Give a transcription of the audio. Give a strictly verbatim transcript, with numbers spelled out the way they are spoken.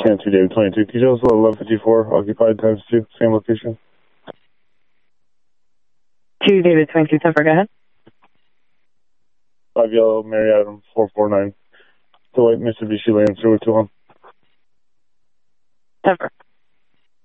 ten two David twenty-two. Could you also eleven fifty-four occupied times two, same location? two David twenty-two, Temper, go ahead. five Yellow, Mary Adam, four four nine. The white Mitsubishi Lancer with two on. Temper.